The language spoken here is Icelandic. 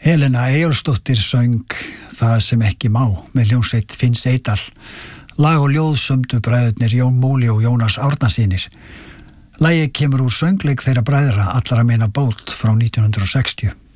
Helena Eyjólfsdóttir söng Það sem ekki má með hljómsveit Finns Eydal. Lag og ljóð sömdu bræðurnir Jón Múli og Jónas Árnasynir. Lagið kemur úr söngleik þeirra bræðra Allra meina bót frá 1960.